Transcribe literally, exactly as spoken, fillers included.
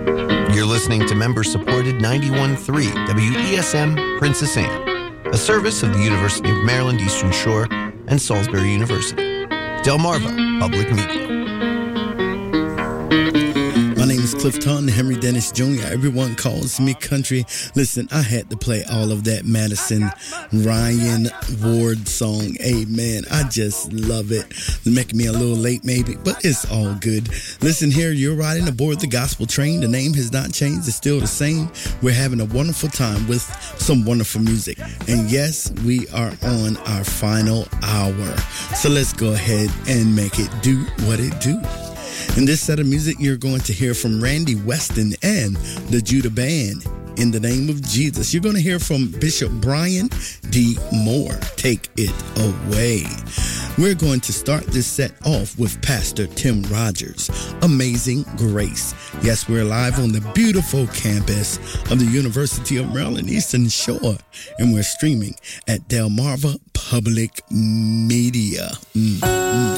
You're listening to member-supported ninety-one point three W E S M Princess Anne, a service of the University of Maryland Eastern Shore and Salisbury University. Delmarva Public Media. My name is Cliff Taunton, Henry Dennis Junior Everyone calls me country. Listen, I had to play all of that Madison Ryan Ward song. Amen. I just love it. Making me a little late maybe, but it's all good. Listen here, you're riding aboard the gospel train. The name has not changed. It's still the same. We're having a wonderful time with some wonderful music. And yes, we are on our final hour. So let's go ahead and make it do what it do. In this set of music, you're going to hear from Randy Weston and the Judah Band. In the name of Jesus, you're going to hear from Bishop Brian D. Moore. Take it away. We're going to start this set off with Pastor Tim Rogers, Amazing Grace. Yes, we're live on the beautiful campus of the University of Maryland Eastern Shore, and we're streaming at Delmarva Public Media. Mm-hmm.